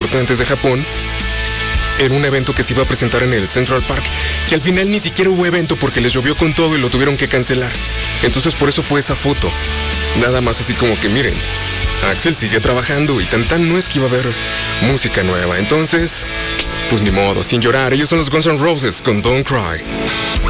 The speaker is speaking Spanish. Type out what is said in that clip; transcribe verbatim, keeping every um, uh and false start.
importantes de Japón. Era un evento que se iba a presentar en el Central Park, que al final ni siquiera hubo evento porque les llovió con todo y lo tuvieron que cancelar. Entonces por eso fue esa foto. Nada más así como que miren, Axl sigue trabajando y tan tan no es que iba a haber música nueva. Entonces, pues ni modo, sin llorar. Ellos son los Guns N' Roses con Don't Cry.